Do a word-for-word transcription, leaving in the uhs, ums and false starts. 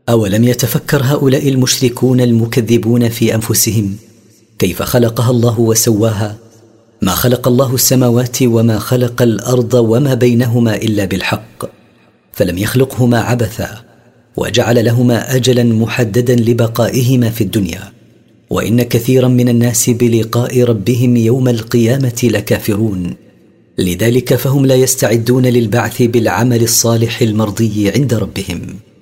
أولم يتفكر هؤلاء المشركون المكذبون في أنفسهم كيف خلقها الله وسواها؟ ما خلق الله السماوات وما خلق الأرض وما بينهما إلا بالحق، فلم يخلقهما عبثا، وجعل لهما أجلا محددا لبقائهما في الدنيا. وإن كثيرا من الناس بلقاء ربهم يوم القيامة لكافرون، لذلك فهم لا يستعدون للبعث بالعمل الصالح المرضي عند ربهم.